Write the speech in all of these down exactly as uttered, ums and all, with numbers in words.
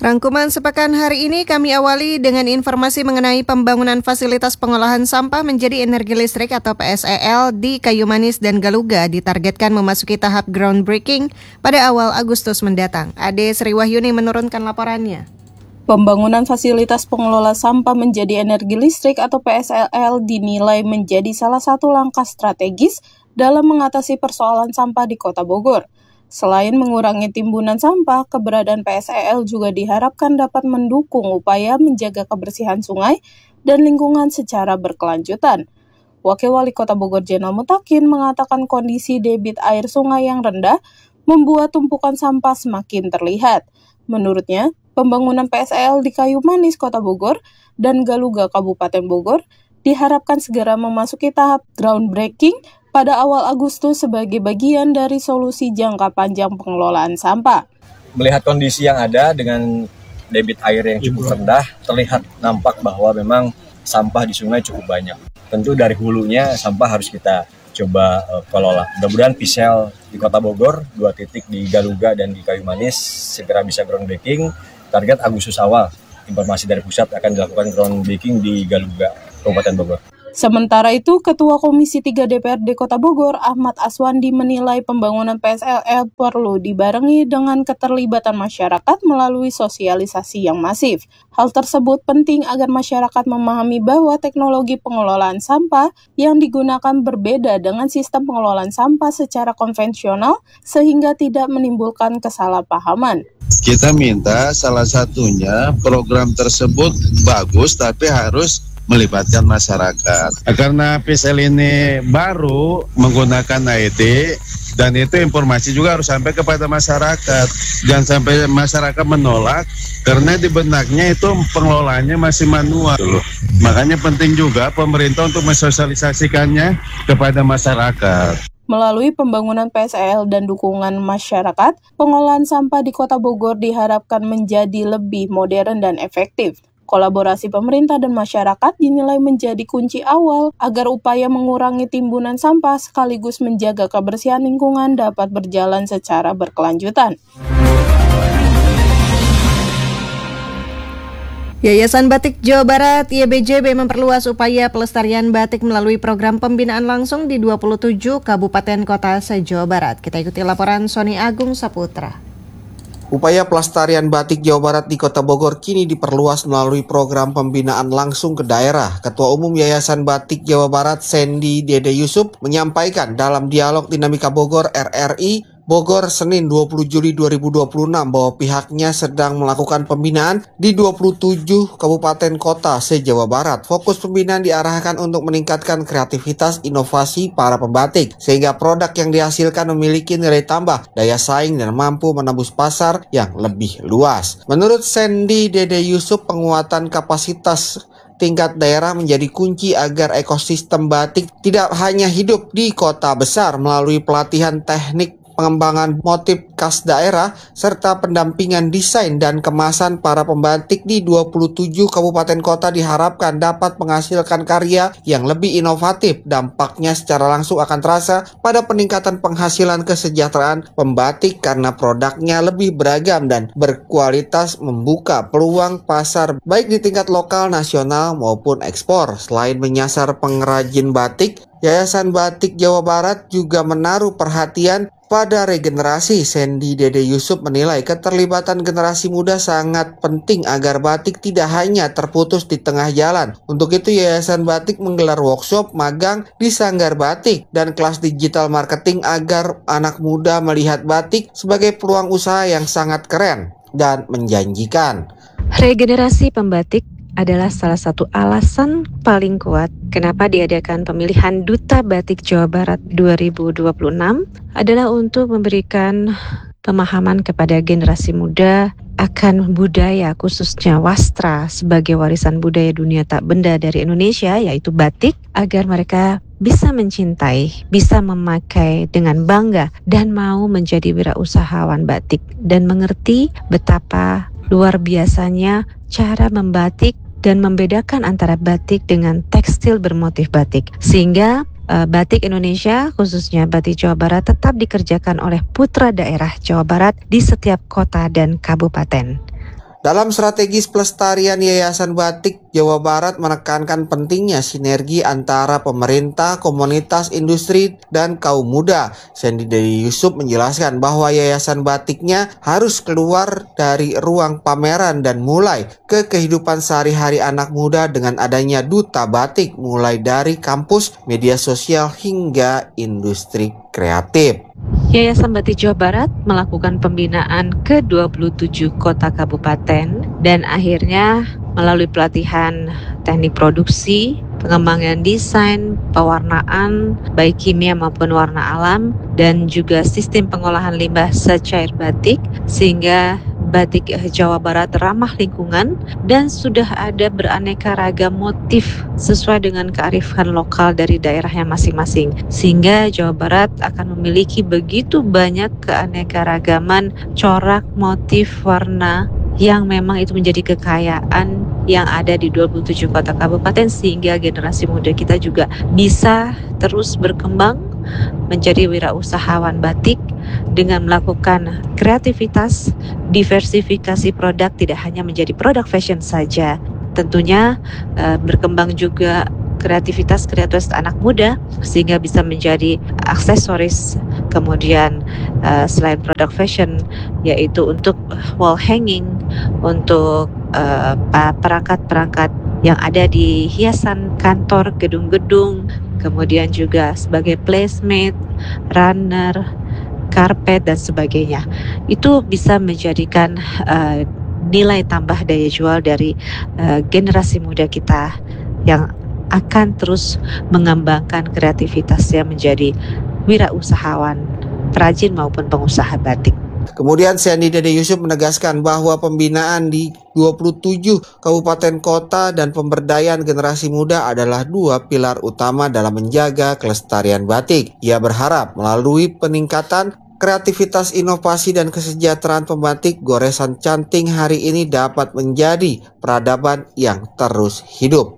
Rangkuman sepekan hari ini kami awali dengan informasi mengenai pembangunan fasilitas pengolahan sampah menjadi energi listrik atau P S E L di Kayu Manis dan Galuga ditargetkan memasuki tahap groundbreaking pada awal Agustus mendatang. Ade Sri Wahyuni menurunkan laporannya. Pembangunan fasilitas pengelola sampah menjadi energi listrik atau P S E L dinilai menjadi salah satu langkah strategis dalam mengatasi persoalan sampah di Kota Bogor. Selain mengurangi timbunan sampah, keberadaan P S E L juga diharapkan dapat mendukung upaya menjaga kebersihan sungai dan lingkungan secara berkelanjutan. Wakil Wali Kota Bogor Jenal Mutakin mengatakan kondisi debit air sungai yang rendah membuat tumpukan sampah semakin terlihat. Menurutnya, pembangunan P S E L di Kayu Manis Kota Bogor dan Galuga Kabupaten Bogor diharapkan segera memasuki tahap groundbreaking pada awal Agustus sebagai bagian dari solusi jangka panjang pengelolaan sampah. Melihat kondisi yang ada dengan debit air yang cukup rendah, terlihat nampak bahwa memang sampah di sungai cukup banyak. Tentu dari hulunya sampah harus kita coba uh, kelola. Mudah-mudahan P S E L di Kota Bogor, dua titik di Galuga dan di Kayu Manis segera bisa groundbreaking. Target Agustus awal. Informasi dari pusat akan dilakukan groundbreaking di Galuga, Kabupaten Bogor. Sementara itu, Ketua Komisi tiga D P R D Kota Bogor, Ahmad Aswandi menilai pembangunan P S E L perlu dibarengi dengan keterlibatan masyarakat melalui sosialisasi yang masif. Hal tersebut penting agar masyarakat memahami bahwa teknologi pengelolaan sampah yang digunakan berbeda dengan sistem pengelolaan sampah secara konvensional sehingga tidak menimbulkan kesalahpahaman. Kita minta salah satunya program tersebut bagus tapi harus melibatkan masyarakat. Karena P S E L ini baru menggunakan I T dan itu informasi juga harus sampai kepada masyarakat. Jangan sampai masyarakat menolak karena di benaknya itu pengelolaannya masih manual. Makanya penting juga pemerintah untuk mensosialisasikannya kepada masyarakat. Melalui pembangunan P S E L dan dukungan masyarakat, pengolahan sampah di Kota Bogor diharapkan menjadi lebih modern dan efektif. Kolaborasi pemerintah dan masyarakat dinilai menjadi kunci awal agar upaya mengurangi timbunan sampah sekaligus menjaga kebersihan lingkungan dapat berjalan secara berkelanjutan. Yayasan Batik Jawa Barat Y B J B memperluas upaya pelestarian batik melalui program pembinaan langsung di dua puluh tujuh kabupaten kota se-Jawa Barat. Kita ikuti laporan Sony Agung Saputra. Upaya pelestarian batik Jawa Barat di Kota Bogor kini diperluas melalui program pembinaan langsung ke daerah. Ketua Umum Yayasan Batik Jawa Barat Sandy Dede Yusuf menyampaikan dalam dialog Dinamika Bogor R R I Bogor Senin dua puluh Juli dua ribu dua puluh enam bahwa pihaknya sedang melakukan pembinaan di dua puluh tujuh kabupaten kota se-Jawa Barat. Fokus pembinaan diarahkan untuk meningkatkan kreativitas inovasi para pembatik sehingga produk yang dihasilkan memiliki nilai tambah, daya saing dan mampu menembus pasar yang lebih luas. Menurut Sandy Dede Yusuf, penguatan kapasitas tingkat daerah menjadi kunci agar ekosistem batik tidak hanya hidup di kota besar melalui pelatihan teknik pengembangan motif khas daerah, serta pendampingan desain dan kemasan para pembatik di dua puluh tujuh kabupaten kota diharapkan dapat menghasilkan karya yang lebih inovatif. Dampaknya secara langsung akan terasa pada peningkatan penghasilan kesejahteraan pembatik karena produknya lebih beragam dan berkualitas, membuka peluang pasar baik di tingkat lokal, nasional maupun ekspor. Selain menyasar pengrajin batik, Yayasan Batik Jawa Barat juga menaruh perhatian pada regenerasi. Sandy Dede Yusuf menilai keterlibatan generasi muda sangat penting agar batik tidak hanya terputus di tengah jalan. Untuk itu Yayasan Batik menggelar workshop magang di Sanggar Batik dan kelas digital marketing agar anak muda melihat batik sebagai peluang usaha yang sangat keren dan menjanjikan. Regenerasi pembatik adalah salah satu alasan paling kuat kenapa diadakan pemilihan Duta Batik Jawa Barat dua ribu dua puluh enam adalah untuk memberikan pemahaman kepada generasi muda akan budaya, khususnya wastra sebagai warisan budaya dunia tak benda dari Indonesia, yaitu batik, agar mereka bisa mencintai, bisa memakai dengan bangga dan mau menjadi wirausahawan batik dan mengerti betapa luar biasanya cara membatik dan membedakan antara batik dengan tekstil bermotif batik. Sehingga uh, batik Indonesia, khususnya batik Jawa Barat, tetap dikerjakan oleh putra daerah Jawa Barat di setiap kota dan kabupaten. Dalam strategis pelestarian Yayasan Batik Jawa Barat menekankan pentingnya sinergi antara pemerintah, komunitas, industri, dan kaum muda. Sandy Dede Yusuf menjelaskan bahwa yayasan batiknya harus keluar dari ruang pameran dan mulai ke kehidupan sehari-hari anak muda dengan adanya duta batik, mulai dari kampus, media sosial, hingga industri kreatif. Yayasan Batik Jawa Barat melakukan pembinaan ke dua puluh tujuh kota kabupaten dan akhirnya melalui pelatihan teknik produksi, pengembangan desain, pewarnaan, baik kimia maupun warna alam, dan juga sistem pengolahan limbah secair batik, sehingga batik Jawa Barat ramah lingkungan dan sudah ada beraneka ragam motif sesuai dengan kearifan lokal dari daerahnya masing-masing, sehingga Jawa Barat akan memiliki begitu banyak keanekaragaman corak, motif, warna yang memang itu menjadi kekayaan yang ada di dua puluh tujuh kota kabupaten, sehingga generasi muda kita juga bisa terus berkembang menjadi wirausahawan batik dengan melakukan kreativitas, diversifikasi produk, tidak hanya menjadi produk fashion saja. Tentunya uh, berkembang juga kreativitas-kreativitas anak muda sehingga bisa menjadi aksesoris, kemudian uh, selain produk fashion yaitu untuk wall hanging, untuk uh, perangkat-perangkat yang ada di hiasan kantor, gedung-gedung, kemudian juga sebagai placemat, runner, karpet dan sebagainya. Itu bisa menjadikan uh, nilai tambah daya jual dari uh, generasi muda kita yang akan terus mengembangkan kreativitasnya menjadi wirausahawan, perajin maupun pengusaha batik. Kemudian Sandy Dede Yusuf menegaskan bahwa pembinaan di dua puluh tujuh kabupaten kota dan pemberdayaan generasi muda adalah dua pilar utama dalam menjaga kelestarian batik. Ia berharap melalui peningkatan kreativitas, inovasi, dan kesejahteraan pembatik, goresan canting hari ini dapat menjadi peradaban yang terus hidup.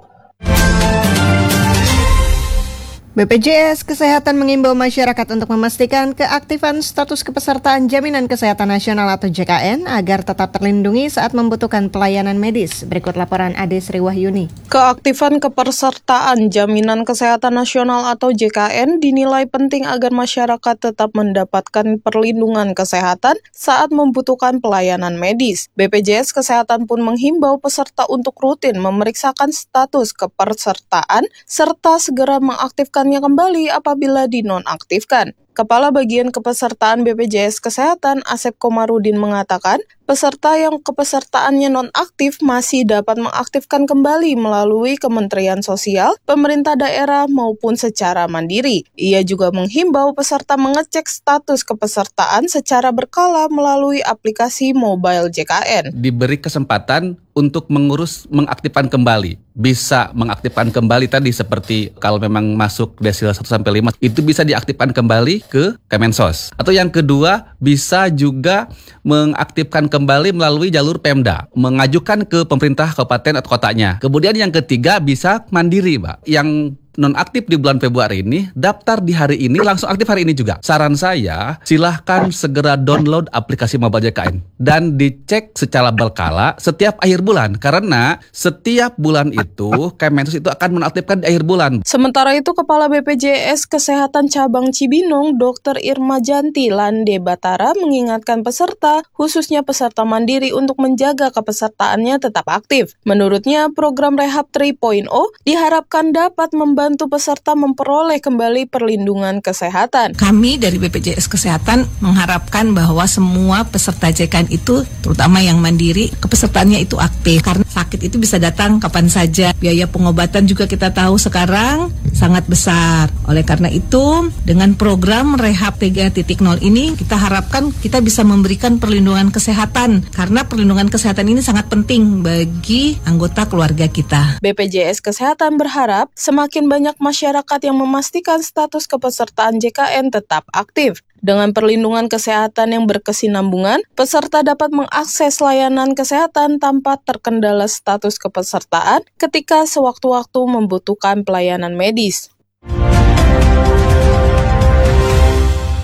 B P J S Kesehatan mengimbau masyarakat untuk memastikan keaktifan status kepesertaan Jaminan Kesehatan Nasional atau J K N agar tetap terlindungi saat membutuhkan pelayanan medis. Berikut laporan Ade Sri Wahyuni. Keaktifan kepesertaan Jaminan Kesehatan Nasional atau J K N dinilai penting agar masyarakat tetap mendapatkan perlindungan kesehatan saat membutuhkan pelayanan medis. B P J S Kesehatan pun menghimbau peserta untuk rutin memeriksakan status kepesertaan serta segera mengaktifkan kembali apabila dinonaktifkan. Kepala Bagian Kepesertaan B P J S Kesehatan Asep Komarudin mengatakan, peserta yang kepesertaannya nonaktif masih dapat mengaktifkan kembali melalui Kementerian Sosial, pemerintah daerah maupun secara mandiri. Ia juga menghimbau peserta mengecek status kepesertaan secara berkala melalui aplikasi mobile J K N. Diberi kesempatan untuk mengurus mengaktifkan kembali. Bisa mengaktifkan kembali tadi seperti kalau memang masuk desil satu sampai lima itu bisa diaktifkan kembali ke Kemensos. Atau yang kedua bisa juga mengaktifkan kembali melalui jalur Pemda, mengajukan ke pemerintah kabupaten atau kotanya. Kemudian yang ketiga bisa mandiri, Mbak. Yang nonaktif di bulan Februari ini, daftar di hari ini, langsung aktif hari ini juga. Saran saya, silahkan segera download aplikasi mobile J K N dan dicek secara berkala setiap akhir bulan. Karena setiap bulan itu, Kemensos itu akan menaktifkan di akhir bulan. Sementara itu, Kepala B P J S Kesehatan Cabang Cibinong, Dokter Irma Janti Lande Batara mengingatkan peserta, khususnya peserta mandiri untuk menjaga kepesertaannya tetap aktif. Menurutnya, program Rehab tiga titik nol diharapkan dapat membantu membantu peserta memperoleh kembali perlindungan kesehatan. Kami dari B P J S Kesehatan mengharapkan bahwa semua peserta J K N itu, terutama yang mandiri, kepesertaannya itu aktif. Karena sakit itu bisa datang kapan saja. Biaya pengobatan juga kita tahu sekarang sangat besar. Oleh karena itu, dengan program Rehab tiga titik nol ini, kita harapkan kita bisa memberikan perlindungan kesehatan. Karena perlindungan kesehatan ini sangat penting bagi anggota keluarga kita. B P J S Kesehatan berharap semakin banyak banyak masyarakat yang memastikan status kepesertaan J K N tetap aktif. Dengan perlindungan kesehatan yang berkesinambungan, peserta dapat mengakses layanan kesehatan tanpa terkendala status kepesertaan ketika sewaktu-waktu membutuhkan pelayanan medis.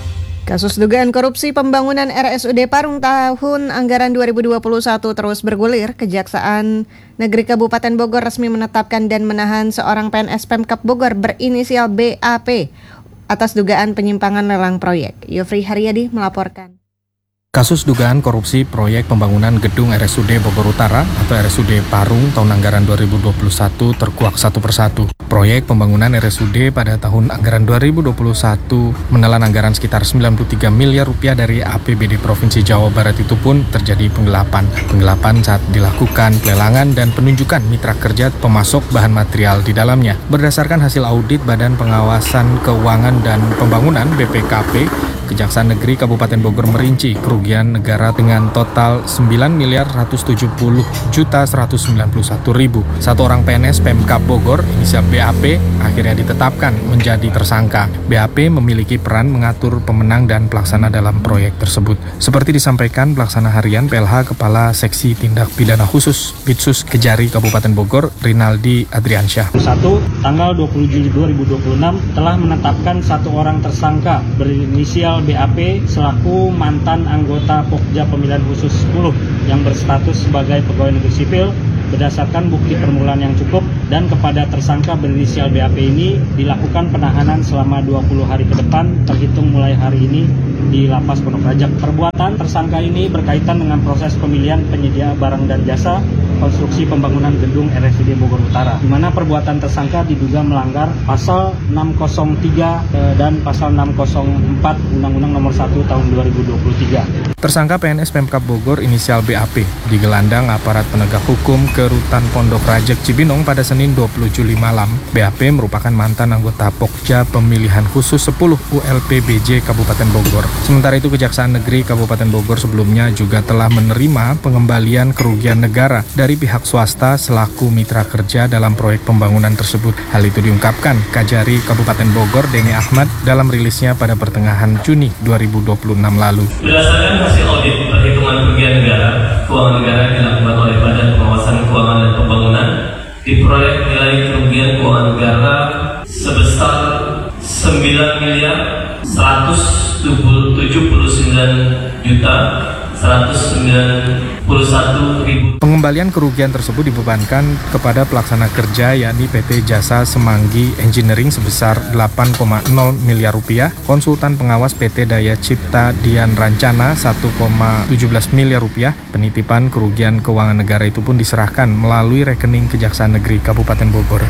Kasus dugaan korupsi pembangunan R S U D Parung tahun anggaran dua ribu dua puluh satu terus bergulir. Kejaksaan Negeri Kabupaten Bogor resmi menetapkan dan menahan seorang P N S Pemkab Bogor berinisial B A P atas dugaan penyimpangan lelang proyek. Yofri Haryadi melaporkan. Kasus dugaan korupsi proyek pembangunan gedung R S U D Bogor Utara atau R S U D Parung tahun anggaran dua ribu dua puluh satu terkuak satu persatu. Proyek pembangunan R S U D pada tahun anggaran dua ribu dua puluh satu menelan anggaran sekitar sembilan puluh tiga miliar rupiah dari A P B D Provinsi Jawa Barat itu pun terjadi penggelapan. Penggelapan saat dilakukan pelelangan dan penunjukan mitra kerja pemasok bahan material di dalamnya. Berdasarkan hasil audit Badan Pengawasan Keuangan dan Pembangunan B P K P, Kejaksaan Negeri Kabupaten Bogor merinci kerugian negara dengan total sembilan miliar seratus tujuh puluh juta seratus sembilan puluh satu ribu. Satu orang P N S Pemkab Bogor, inisial B A P, akhirnya ditetapkan menjadi tersangka. B A P memiliki peran mengatur pemenang dan pelaksana dalam proyek tersebut. Seperti disampaikan pelaksana harian P L H Kepala Seksi Tindak Pidana Khusus Bitsus Kejari Kabupaten Bogor, Rinaldi Adriansyah. Satu, tanggal dua puluh Juli dua ribu dua puluh enam telah menetapkan satu orang tersangka berinisial B A P selaku mantan anggota Pokja Pemilihan Khusus sepuluh yang berstatus sebagai pegawai negeri sipil berdasarkan bukti permulaan yang cukup, dan kepada tersangka berinisial B A P ini dilakukan penahanan selama dua puluh hari ke depan terhitung mulai hari ini di Lapas Pondok Rajak. Perbuatan tersangka ini berkaitan dengan proses pemilihan penyedia barang dan jasa konstruksi pembangunan gedung R S U D Bogor Utara, di mana perbuatan tersangka diduga melanggar pasal enam nol tiga dan pasal enam nol empat Undang-Undang Nomor satu Tahun dua ribu dua puluh tiga. Tersangka P N S Pemkab Bogor inisial B A P digelandang aparat penegak hukum ke Rutan Pondok Rajak Cibinong pada Senin dua puluh Juli malam. B A P merupakan mantan anggota Pokja Pemilihan Khusus sepuluh U L P B J Kabupaten Bogor. Sementara itu Kejaksaan Negeri Kabupaten Bogor sebelumnya juga telah menerima pengembalian kerugian negara dari pihak swasta selaku mitra kerja dalam proyek pembangunan tersebut. Hal itu diungkapkan Kajari Kabupaten Bogor Denge Ahmad dalam rilisnya pada pertengahan Juni dua ribu dua puluh enam lalu. Berdasarkan hasil audit perhitungan kerugian negara, keuangan negara yang dilakukan oleh Badan Pengawasan Keuangan dan Pembangunan di proyek nilai kerugian keuangan negara sebesar sembilan miliar seratus tujuh puluh sembilan juta seratus sembilan puluh satu ribu. Pengembalian kerugian tersebut dibebankan kepada pelaksana kerja yakni P T Jasa Semanggi Engineering sebesar delapan koma nol miliar rupiah, konsultan pengawas P T Daya Cipta Dian Rancana satu koma tujuh belas miliar rupiah. Penitipan kerugian keuangan negara itu pun diserahkan melalui rekening Kejaksaan Negeri Kabupaten Bogor.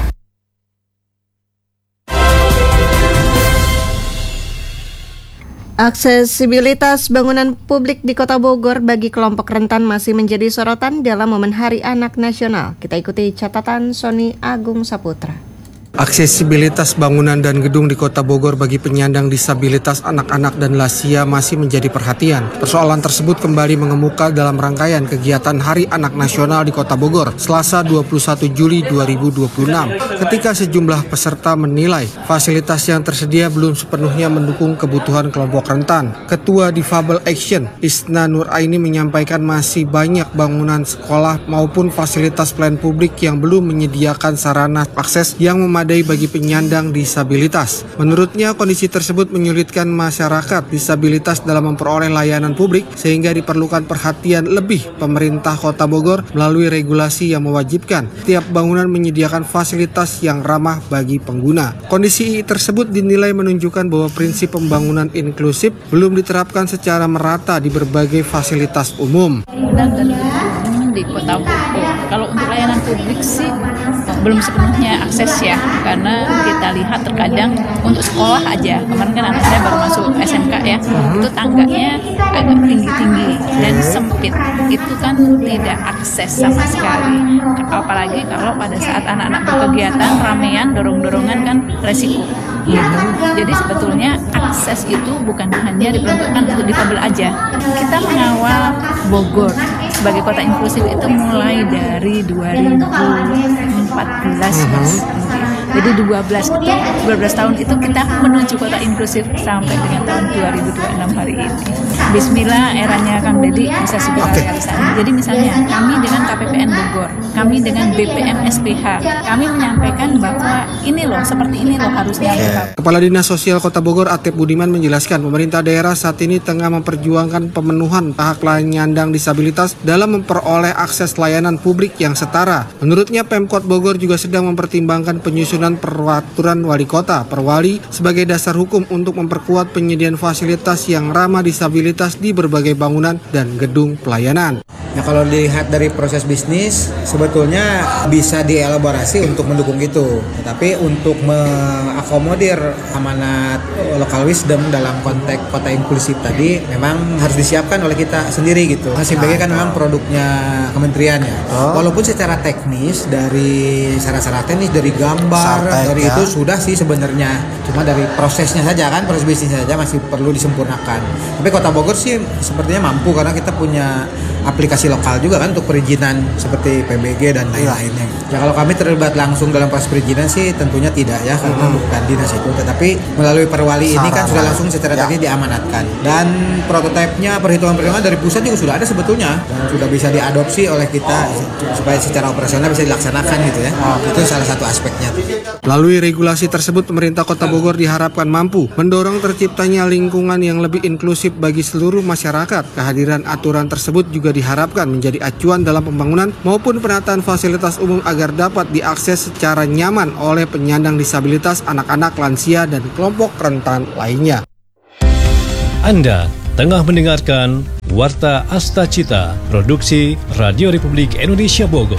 Aksesibilitas bangunan publik di Kota Bogor bagi kelompok rentan masih menjadi sorotan dalam momen Hari Anak Nasional. Kita ikuti catatan Sony Agung Saputra. Aksesibilitas bangunan dan gedung di Kota Bogor bagi penyandang disabilitas anak-anak dan lansia masih menjadi perhatian. Persoalan tersebut kembali mengemuka dalam rangkaian kegiatan Hari Anak Nasional di Kota Bogor, Selasa dua puluh satu Juli dua ribu dua puluh enam, ketika sejumlah peserta menilai fasilitas yang tersedia belum sepenuhnya mendukung kebutuhan kelompok rentan. Ketua Difabel Action, Isna Nuraini, menyampaikan masih banyak bangunan sekolah maupun fasilitas pelayanan publik yang belum menyediakan sarana akses yang memadai bagi penyandang disabilitas. Menurutnya, kondisi tersebut menyulitkan masyarakat disabilitas dalam memperoleh layanan publik sehingga diperlukan perhatian lebih pemerintah Kota Bogor melalui regulasi yang mewajibkan setiap bangunan menyediakan fasilitas yang ramah bagi pengguna. Kondisi tersebut dinilai menunjukkan bahwa prinsip pembangunan inklusif belum diterapkan secara merata di berbagai fasilitas umum. Di Kota Bogor, kalau untuk layanan publik sih belum sepenuhnya akses ya, karena kita lihat terkadang untuk sekolah aja, kemarin kan anak saya baru masuk S M K ya, itu tangganya agak tinggi-tinggi dan sempit, itu kan tidak akses sama sekali, apalagi kalau pada saat anak-anak berkegiatan ramean, dorong-dorongan kan resiko. Ya, jadi sebetulnya akses itu bukan hanya diperuntukkan untuk difabel aja. Kita mengawal Bogor sebagai kota inklusif itu mulai dari dua ribu empat belas, Mas. Jadi dua belas itu, dua belas tahun itu kita menuju kota inklusif sampai dengan tahun dua ribu dua puluh enam hari ini. Bismillah eranya Kang Deddy bisa segera okay. realisasi. Jadi misalnya kami dengan K P P N Bogor, kami dengan B P M S P H, kami menyampaikan bahwa ini loh, seperti ini loh harusnya. Okay. Kepala Dinas Sosial Kota Bogor Atep Budiman menjelaskan pemerintah daerah saat ini tengah memperjuangkan pemenuhan hak penyandang disabilitas dalam memperoleh akses layanan publik yang setara. Menurutnya Pemkot Bogor juga sedang mempertimbangkan penyusunan peraturan wali kota perwali sebagai dasar hukum untuk memperkuat penyediaan fasilitas yang ramah disabilitas di berbagai bangunan dan gedung pelayanan. Nah, kalau dilihat dari proses bisnis, sebetulnya bisa dielaborasi untuk mendukung itu. Tetapi untuk mengakomodir amanat local wisdom dalam konteks kota inklusif tadi, memang harus disiapkan oleh kita sendiri gitu. Sebagai kan memang produknya kementerian ya. Oh. Walaupun secara teknis, dari syarat-syarat teknis, dari gambar, Sampai, dari ya. itu sudah sih sebenarnya. Cuma dari prosesnya saja kan, proses bisnisnya saja masih perlu disempurnakan. Tapi Kota Bogor sih sepertinya mampu karena kita punya aplikasi lokal juga kan untuk perizinan seperti P B G dan lain-lainnya. Ya kalau kami terlibat langsung dalam proses perizinan sih tentunya tidak ya karena hmm. bukan dinas itu, tetapi melalui perwali ini kan sudah langsung secara ya. teknis diamanatkan. Dan prototipenya perhitungan-perhitungan dari pusat juga sudah ada sebetulnya dan sudah bisa diadopsi oleh kita supaya secara operasional bisa dilaksanakan gitu ya. Oh, itu salah satu aspeknya. Melalui regulasi tersebut pemerintah Kota Bogor diharapkan mampu mendorong terciptanya lingkungan yang lebih inklusif bagi seluruh masyarakat. Kehadiran aturan tersebut juga diharapkan menjadi acuan dalam pembangunan maupun penataan fasilitas umum agar dapat diakses secara nyaman oleh penyandang disabilitas, anak-anak, lansia, dan kelompok rentan lainnya. Anda tengah mendengarkan Warta Asta Cita, produksi Radio Republik Indonesia Bogor.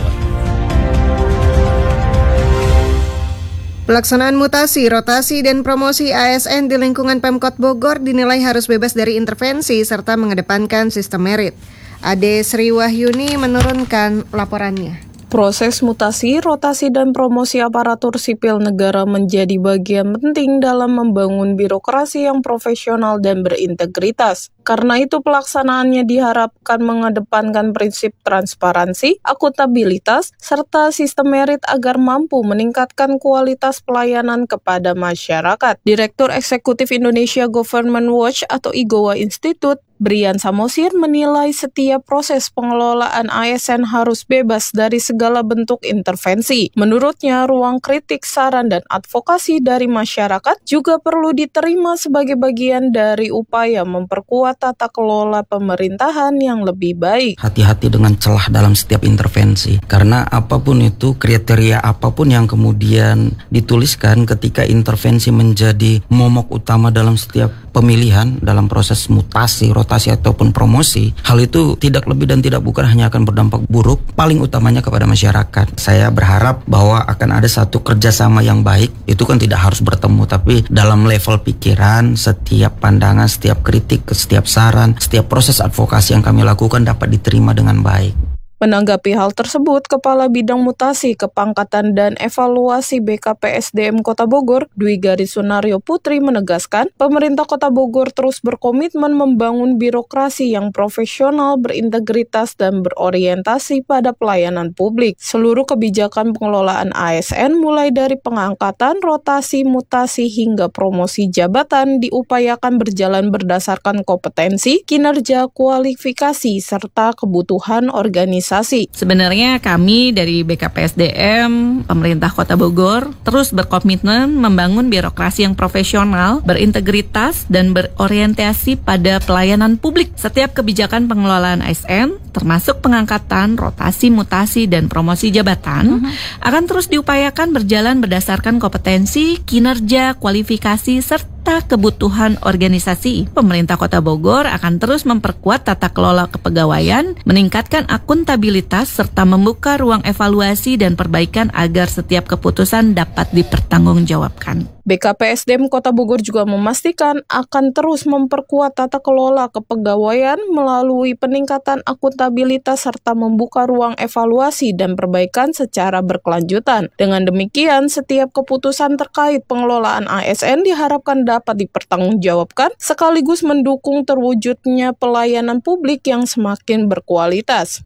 Pelaksanaan mutasi, rotasi, dan promosi A S N di lingkungan Pemkot Bogor dinilai harus bebas dari intervensi serta mengedepankan sistem merit. Ade Sri Wahyuni menurunkan laporannya. Proses mutasi, rotasi, dan promosi aparatur sipil negara menjadi bagian penting dalam membangun birokrasi yang profesional dan berintegritas. Karena itu pelaksanaannya diharapkan mengedepankan prinsip transparansi, akuntabilitas, serta sistem merit agar mampu meningkatkan kualitas pelayanan kepada masyarakat. Direktur Eksekutif Indonesia Government Watch atau I G O W A Institute, Brian Samosir menilai setiap proses pengelolaan A S N harus bebas dari segala bentuk intervensi. Menurutnya, ruang kritik, saran, dan advokasi dari masyarakat juga perlu diterima sebagai bagian dari upaya memperkuat tata kelola pemerintahan yang lebih baik. Hati-hati dengan celah dalam setiap intervensi, karena apapun itu, kriteria apapun yang kemudian dituliskan ketika intervensi menjadi momok utama dalam setiap pemilihan, dalam proses mutasi, rotasi ataupun promosi, hal itu tidak lebih dan tidak bukan hanya akan berdampak buruk, paling utamanya kepada masyarakat. Saya berharap bahwa akan ada satu kerjasama yang baik, itu kan tidak harus bertemu, tapi dalam level pikiran, setiap pandangan, setiap kritik, setiap saran, setiap proses advokasi yang kami lakukan dapat diterima dengan baik. Menanggapi hal tersebut, Kepala Bidang Mutasi, Kepangkatan, dan Evaluasi B K P S D M Kota Bogor, Dwi Garis Sunaryo Putri menegaskan, pemerintah Kota Bogor terus berkomitmen membangun birokrasi yang profesional, berintegritas, dan berorientasi pada pelayanan publik. Seluruh kebijakan pengelolaan A S N, mulai dari pengangkatan, rotasi, mutasi, hingga promosi jabatan, diupayakan berjalan berdasarkan kompetensi, kinerja, kualifikasi, serta kebutuhan organisasi. Sebenarnya kami dari B K P S D M, pemerintah Kota Bogor, terus berkomitmen membangun birokrasi yang profesional, berintegritas, dan berorientasi pada pelayanan publik. Setiap kebijakan pengelolaan A S N, termasuk pengangkatan, rotasi, mutasi, dan promosi jabatan, uh-huh. akan terus diupayakan berjalan berdasarkan kompetensi, kinerja, kualifikasi, serta kebutuhan organisasi. Pemerintah Kota Bogor akan terus memperkuat tata kelola kepegawaian, meningkatkan akuntabilitas, serta membuka ruang evaluasi dan perbaikan agar setiap keputusan dapat dipertanggungjawabkan. B K P S D M Kota Bogor juga memastikan akan terus memperkuat tata kelola kepegawaian melalui peningkatan akuntabilitas serta membuka ruang evaluasi dan perbaikan secara berkelanjutan. Dengan demikian, setiap keputusan terkait pengelolaan A S N diharapkan dapat dipertanggungjawabkan sekaligus mendukung terwujudnya pelayanan publik yang semakin berkualitas.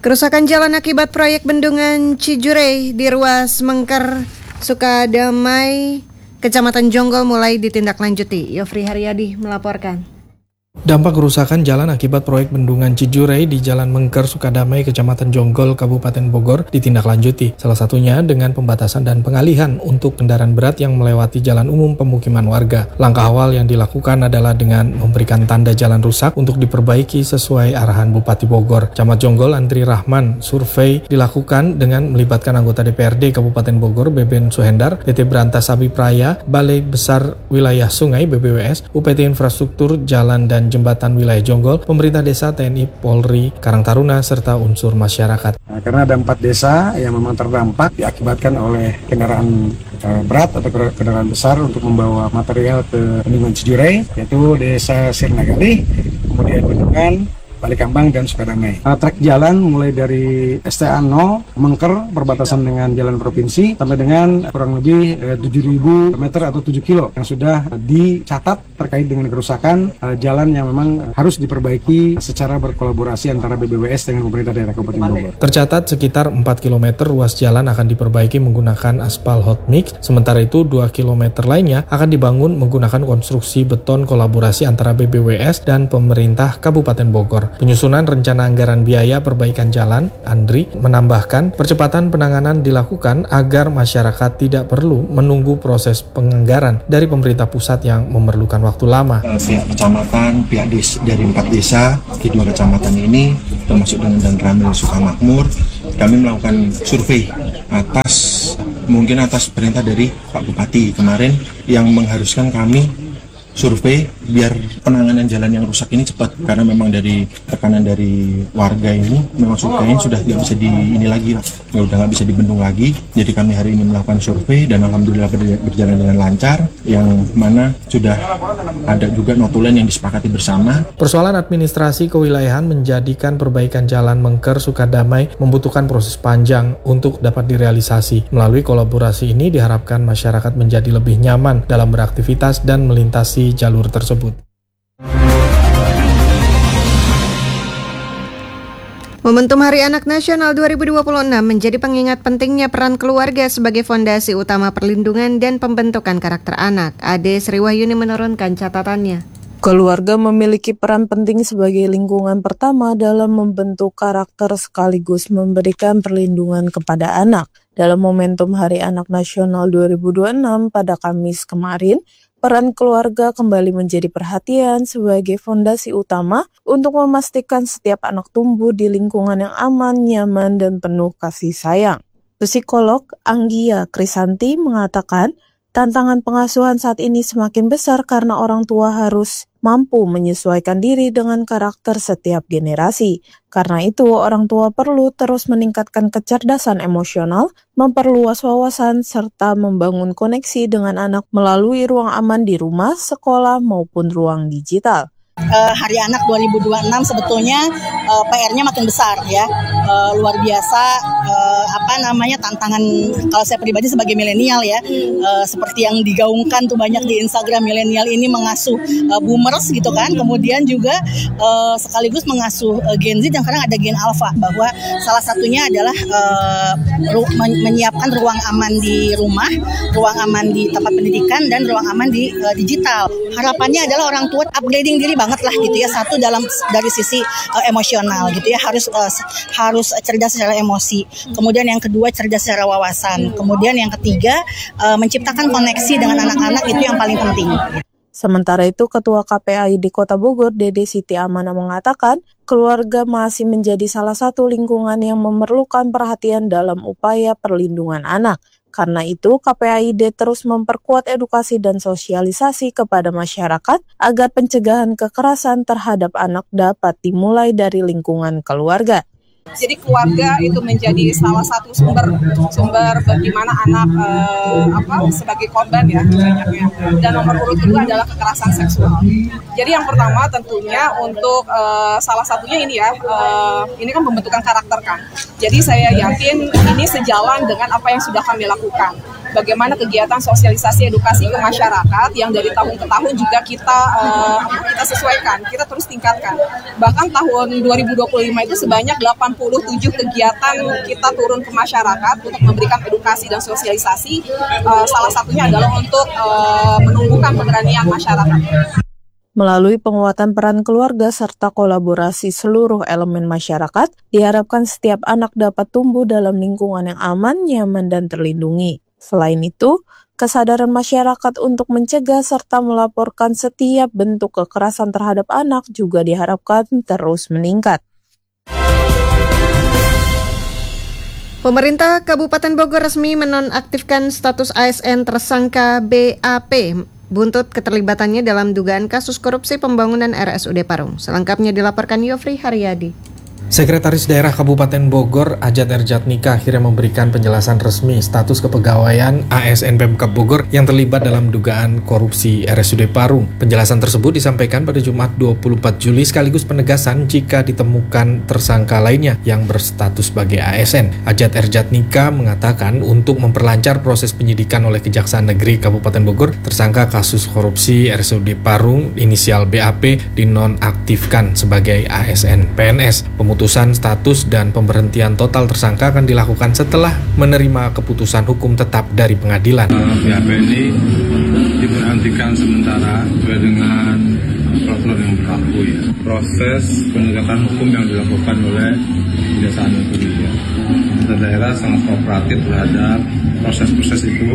Kerusakan jalan akibat proyek bendungan Cijurei di ruas Mengker, Sukadamai, Kecamatan Jonggol mulai ditindaklanjuti. Yofri Haryadi melaporkan. Dampak kerusakan jalan akibat proyek bendungan Cijurei di Jalan Mengker, Sukadamai, Kecamatan Jonggol, Kabupaten Bogor ditindaklanjuti. Salah satunya dengan pembatasan dan pengalihan untuk kendaraan berat yang melewati jalan umum pemukiman warga. Langkah awal yang dilakukan adalah dengan memberikan tanda jalan rusak untuk diperbaiki sesuai arahan Bupati Bogor. Camat Jonggol Andri Rahman, survei dilakukan dengan melibatkan anggota D P R D Kabupaten Bogor, Beben Suhendar, P T Berantas Abipraya, Balai Besar Wilayah Sungai B B W S, U P T Infrastruktur Jalan dan Jembatan Wilayah Jonggol, pemerintah desa, T N I, Polri, Karang Taruna, serta unsur masyarakat. Nah, karena ada empat desa yang memang terdampak diakibatkan oleh kendaraan e, berat atau kendaraan besar untuk membawa material ke bendungan Cijurei, yaitu desa Sirnagali, kemudian Bendungan, Balikambang, dan Sukadamai. Nah, trek jalan mulai dari S T A nol, Mengker, perbatasan dengan jalan provinsi, sampai dengan kurang lebih eh, tujuh ribu meter atau tujuh kilo yang sudah dicatat terkait dengan kerusakan eh, jalan yang memang harus diperbaiki secara berkolaborasi antara B B W S dengan pemerintah daerah Kabupaten Bogor. Tercatat sekitar empat kilometer ruas jalan akan diperbaiki menggunakan aspal hot mix, sementara itu dua kilometer lainnya akan dibangun menggunakan konstruksi beton kolaborasi antara B B W S dan pemerintah Kabupaten Bogor. Penyusunan rencana anggaran biaya perbaikan jalan, Andri menambahkan percepatan penanganan dilakukan agar masyarakat tidak perlu menunggu proses penganggaran dari pemerintah pusat yang memerlukan waktu lama. Pihak kecamatan, pihak des, dari empat desa di dua kecamatan ini, termasuk dengan Dan Ramil Sukamakmur, kami melakukan survei atas mungkin atas perintah dari Pak Bupati kemarin yang mengharuskan kami survei biar penanganan jalan yang rusak ini cepat, karena memang dari tekanan dari warga ini memang survei sudah tidak bisa di ini lagi lah, ya udah nggak bisa dibendung lagi. Jadi kami hari ini melakukan survei dan alhamdulillah berjalan dengan lancar, yang mana sudah ada juga notulen yang disepakati bersama. Persoalan administrasi kewilayahan menjadikan perbaikan jalan Mengker Sukadamai membutuhkan proses panjang untuk dapat direalisasi. Melalui kolaborasi ini diharapkan masyarakat menjadi lebih nyaman dalam beraktivitas dan melintasi jalur tersebut. Momentum Hari Anak Nasional dua ribu dua puluh enam menjadi pengingat pentingnya peran keluarga sebagai fondasi utama perlindungan dan pembentukan karakter anak. Ade Sriwahyuni menurunkan catatannya. Keluarga memiliki peran penting sebagai lingkungan pertama dalam membentuk karakter sekaligus memberikan perlindungan kepada anak. Dalam momentum Hari Anak Nasional dua ribu dua puluh enam pada Kamis kemarin, peran keluarga kembali menjadi perhatian sebagai fondasi utama untuk memastikan setiap anak tumbuh di lingkungan yang aman, nyaman, dan penuh kasih sayang. Psikolog Anggia Krisanti mengatakan, tantangan pengasuhan saat ini semakin besar karena orang tua harus mampu menyesuaikan diri dengan karakter setiap generasi. Karena itu, orang tua perlu terus meningkatkan kecerdasan emosional, memperluas wawasan, serta membangun koneksi dengan anak melalui ruang aman di rumah, sekolah, maupun ruang digital. Uh, Hari Anak dua ribu dua puluh enam sebetulnya uh, P R-nya makin besar ya, uh, luar biasa uh, apa namanya tantangan kalau saya pribadi sebagai milenial ya, uh, seperti yang digaungkan tuh banyak di Instagram, milenial ini mengasuh uh, boomers gitu kan, kemudian juga uh, sekaligus mengasuh uh, Gen Z, dan sekarang ada Gen Alpha, bahwa salah satunya adalah uh, ru- men- menyiapkan ruang aman di rumah, ruang aman di tempat pendidikan, dan ruang aman di uh, digital. Harapannya adalah orang tua upgrading diri banget lah gitu ya, satu dalam dari sisi uh, emosional gitu ya, harus uh, harus cerdas secara emosi, kemudian yang kedua cerdas secara wawasan, kemudian yang ketiga uh, menciptakan koneksi dengan anak-anak, itu yang paling penting. Sementara itu, Ketua K P A I D Kota Bogor, Dede Siti Amana mengatakan, keluarga masih menjadi salah satu lingkungan yang memerlukan perhatian dalam upaya perlindungan anak. Karena itu, K P A I D terus memperkuat edukasi dan sosialisasi kepada masyarakat agar pencegahan kekerasan terhadap anak dapat dimulai dari lingkungan keluarga. Jadi keluarga itu menjadi salah satu sumber sumber bagaimana anak eh, apa sebagai korban ya banyaknya. Dan nomor urut kedua adalah kekerasan seksual. Jadi yang pertama tentunya untuk eh, salah satunya ini ya, eh, ini kan pembentukan karakter kan. Jadi saya yakin ini sejalan dengan apa yang sudah kami lakukan. bagaimana kegiatan sosialisasi edukasi ke masyarakat yang dari tahun ke tahun juga kita uh, kita sesuaikan, kita terus tingkatkan. Bahkan tahun dua ribu dua puluh lima itu sebanyak delapan puluh tujuh kegiatan kita turun ke masyarakat untuk memberikan edukasi dan sosialisasi. Uh, salah satunya adalah untuk uh, menumbuhkan keberanian masyarakat. Melalui penguatan peran keluarga serta kolaborasi seluruh elemen masyarakat, diharapkan setiap anak dapat tumbuh dalam lingkungan yang aman, nyaman, dan terlindungi. Selain itu, kesadaran masyarakat untuk mencegah serta melaporkan setiap bentuk kekerasan terhadap anak juga diharapkan terus meningkat. Pemerintah Kabupaten Bogor resmi menonaktifkan status A S N tersangka B A P buntut keterlibatannya dalam dugaan kasus korupsi pembangunan R S U D Parung. Selengkapnya dilaporkan Yofri Haryadi. Sekretaris Daerah Kabupaten Bogor, Ajat Erjatnika, akhirnya memberikan penjelasan resmi status kepegawaian A S N Pemkab Bogor yang terlibat dalam dugaan korupsi R S U D Parung. Penjelasan tersebut disampaikan pada Jumat dua puluh empat Juli sekaligus penegasan jika ditemukan tersangka lainnya yang berstatus sebagai A S N. Ajat Erjatnika mengatakan untuk memperlancar proses penyidikan oleh Kejaksaan Negeri Kabupaten Bogor, tersangka kasus korupsi R S U D Parung inisial B A P dinonaktifkan sebagai A S N P N S. Pemutusan status dan pemberhentian total tersangka akan dilakukan setelah menerima keputusan hukum tetap dari pengadilan. B A P ini diberhentikan sementara sesuai dengan prosedur yang berlaku ya. Proses penegakan hukum yang dilakukan oleh Kejaksaan Negeri ya. Pemerintah daerah sangat kooperatif terhadap proses-proses itu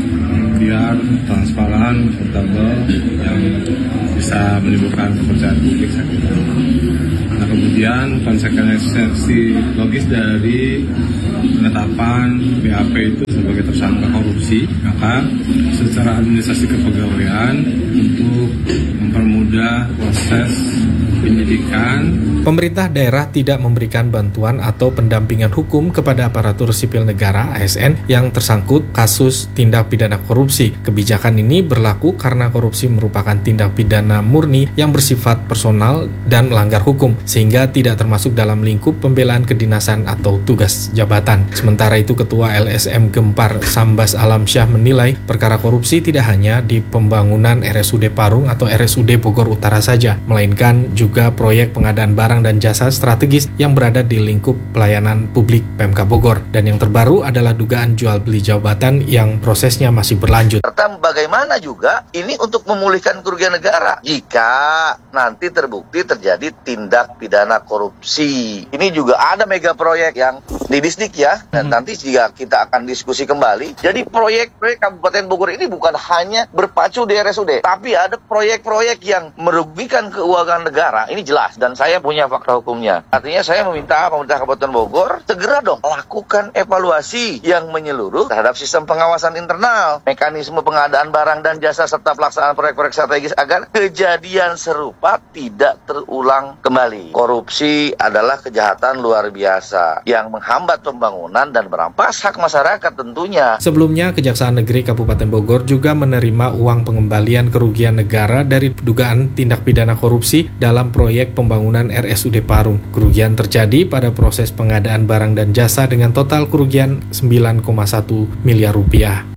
biar transparan, akuntabel, yang bisa menimbulkan kepercayaan publik saya kira. Nah kemudian konsekuensi logis dari penetapan B A P itu sebagai tersangka korupsi, maka secara administrasi kepegawaian untuk mempermudah proses penyidikan, pemerintah daerah tidak memberikan bantuan atau pendampingan hukum kepada aparatur sipil negara A S N yang tersangkut kasus tindak pidana korupsi. Kebijakan ini berlaku karena korupsi merupakan tindak pidana murni yang bersifat personal dan melanggar hukum, sehingga tidak termasuk dalam lingkup pembelaan kedinasan atau tugas jabatan. Sementara itu, Ketua L S M Gempar Sambas Alamsyah menilai perkara korupsi tidak hanya di pembangunan R S U D Parung atau R S U D Bogor Utara saja, melainkan juga proyek pengadaan barang dan jasa strategis yang berada di lingkup pelayanan publik Pemkab Bogor. Dan yang terbaru adalah dugaan jual beli jabatan yang prosesnya masih berlanjut. Serta bagaimana juga ini untuk memulihkan kerugian negara jika nanti terbukti terjadi tindak pidana korupsi. Ini juga ada mega proyek yang di Disdik ya, dan hmm. nanti jika kita akan diskusi kembali. Jadi proyek-proyek Kabupaten Bogor ini bukan hanya berpacu di R S U D, tapi ada proyek-proyek yang merugikan keuangan negara. Ini jelas, dan saya punya fakta hukumnya. Artinya saya meminta pemerintah Kabupaten Bogor segera dong lakukan evaluasi yang menyeluruh terhadap sistem pengawasan internal, mekanisme pengadaan barang dan jasa serta pelaksanaan proyek-proyek strategis agar kejadian serupa tidak terulang kembali. Korupsi adalah kejahatan luar biasa yang menghambat pembangunan dan merampas hak masyarakat tentunya. Sebelumnya, Kejaksaan Negeri Kabupaten Bogor juga menerima uang pengembalian kerugian negara dari dugaan tindak pidana korupsi dalam proyek pembangunan R S U D Parung. Kerugian terjadi pada proses pengadaan barang dan jasa dengan total kerugian sembilan koma satu miliar rupiah.